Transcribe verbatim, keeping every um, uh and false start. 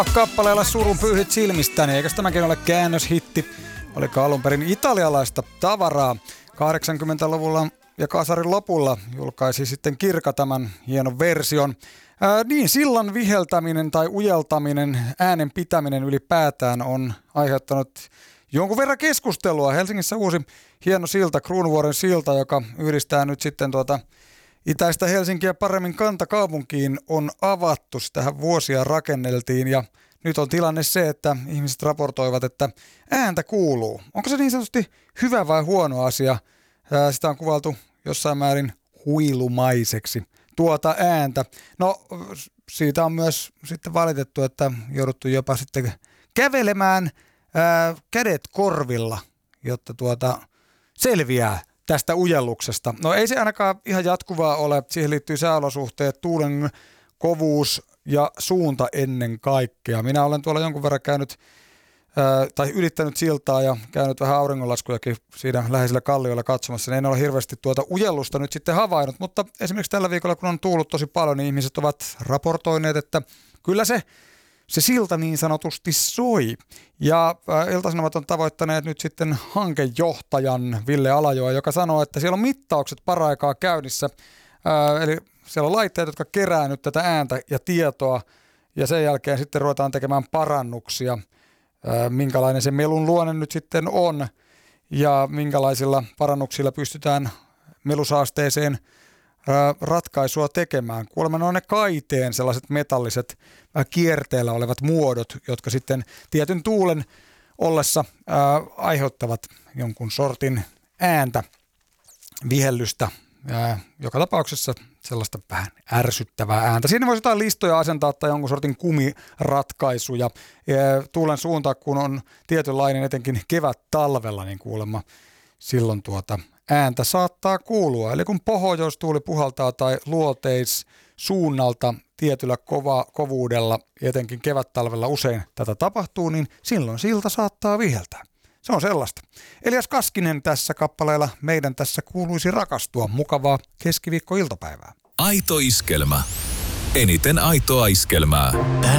Kappaleella Surun pyyhit silmistäni, eikös tämäkin ole käännöshitti? Oliko alun perin italialaista tavaraa? kahdeksankymmentäluvulla ja kasarin lopulla julkaisi sitten Kirka tämän hienon version. Ää, niin, sillan viheltäminen tai ujeltaminen, äänen pitäminen ylipäätään on aiheuttanut jonkun verran keskustelua. Helsingissä uusi hieno silta, Kruunuvuoren silta, joka yhdistää nyt sitten tuota itäistä Helsinkiä paremmin kantakaupunkiin, on avattu. Tähän vuosia rakenneltiin ja nyt on tilanne se, että ihmiset raportoivat, että ääntä kuuluu. Onko se niin sanotusti hyvä vai huono asia? Sitä on kuvailtu jossain määrin huilumaiseksi tuota ääntä. No siitä on myös sitten valitettu, että jouduttu jopa sitten kävelemään ää, kädet korvilla, jotta tuota selviää tästä ujelluksesta. No ei se ainakaan ihan jatkuvaa ole. Siihen liittyy sääolosuhteet, tuulen kovuus ja suunta ennen kaikkea. Minä olen tuolla jonkun verran käynyt ää, tai ylittänyt siltaa ja käynyt vähän auringonlaskujakin siinä läheisillä kallioilla katsomassa. En ole hirveästi tuota ujellusta nyt sitten havainnut, mutta esimerkiksi tällä viikolla, kun on tuullut tosi paljon, niin ihmiset ovat raportoineet, että kyllä se Se silta niin sanotusti soi. Ja äh, Ilta-Sanomat on tavoittaneet nyt sitten hankejohtajan Ville Alajoa, joka sanoo, että siellä on mittaukset paraikaa käynnissä. Äh, eli siellä on laitteet, jotka kerää nyt tätä ääntä ja tietoa. Ja sen jälkeen sitten ruvetaan tekemään parannuksia, äh, minkälainen se melun luonne nyt sitten on. Ja minkälaisilla parannuksilla pystytään melusaasteeseen ratkaisua tekemään. Kuulemma ne on ne kaiteen sellaiset metalliset kierteellä olevat muodot, jotka sitten tietyn tuulen ollessa ää, aiheuttavat jonkun sortin ääntä, vihellystä, ää, joka tapauksessa sellaista vähän ärsyttävää ääntä. Siinä voisi jotain listoja asentaa tai jonkun sortin kumiratkaisuja. Ää, tuulen suunta, kun on tietynlainen etenkin kevät-talvella, niin kuulemma silloin tuota ääntä saattaa kuulua. Eli kun pohjoistuuli puhaltaa tai luoteis suunnalta tietyllä kova, kovuudella, etenkin kevättalvella usein tätä tapahtuu, niin silloin silta saattaa viheltää. Se on sellaista. Elias Kaskinen tässä kappaleella Meidän tässä kuuluisi rakastua. Mukavaa keskiviikko-iltapäivää. Aito iskelmä. Eniten aitoa iskelmää.